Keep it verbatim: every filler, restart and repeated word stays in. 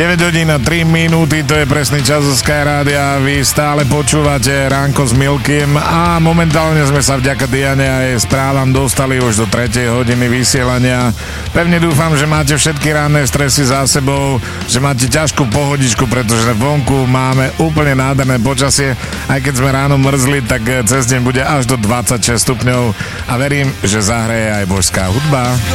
deväť hodín a tri minúty, to je presný čas z Sky Rádia. Vy stále počúvate Ránko s Milkim a momentálne sme sa vďaka Diane a jej správam dostali už do tretej hodiny vysielania. Pevne dúfam, že máte všetky ranné stresy za sebou, že máte ťažkú pohodičku, pretože vonku máme úplne nádherné počasie. Aj keď sme ráno mrzli, tak cez deň bude až do dvadsaťšesť stupňov a verím, že zahreje aj božská hudba.